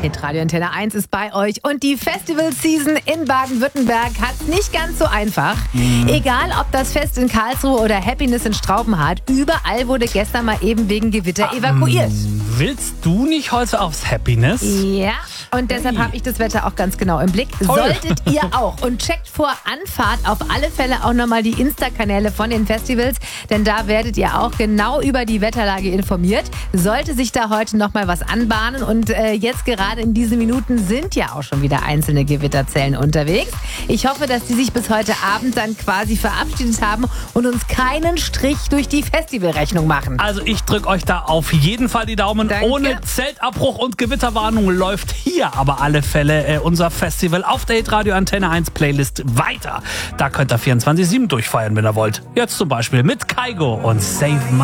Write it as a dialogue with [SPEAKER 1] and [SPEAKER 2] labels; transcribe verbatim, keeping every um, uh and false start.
[SPEAKER 1] Hitradio Antenne eins ist bei euch und die Festival-Season in Baden-Württemberg hat es nicht ganz so einfach. Mhm. Egal, ob das Fest in Karlsruhe oder Happiness in Straubenhardt, überall wurde gestern mal eben wegen Gewitter ah, evakuiert.
[SPEAKER 2] Willst du nicht heute aufs Happiness?
[SPEAKER 1] Ja, und deshalb habe ich das Wetter auch ganz genau im Blick.
[SPEAKER 2] Toll.
[SPEAKER 1] Solltet ihr auch. Und checkt vor Anfahrt auf alle Fälle auch nochmal die Insta-Kanäle von den Festivals, denn da werdet ihr auch genau über die Wetterlage informiert. Sollte sich da heute nochmal was anbahnen und äh, jetzt gerade in diesen Minuten sind ja auch schon wieder einzelne Gewitterzellen unterwegs. Ich hoffe, dass die sich bis heute Abend dann quasi verabschiedet haben und uns keinen Strich durch die Festivalrechnung machen.
[SPEAKER 2] Also ich drücke euch da auf jeden Fall die Daumen.
[SPEAKER 1] Danke.
[SPEAKER 2] Ohne Zeltabbruch und Gewitterwarnung läuft hier aber alle Fälle äh, unser Festival auf der Hitradio Antenne eins Playlist weiter. Da könnt ihr vierundzwanzig sieben durchfeiern, wenn ihr wollt. Jetzt zum Beispiel mit Kygo und Save My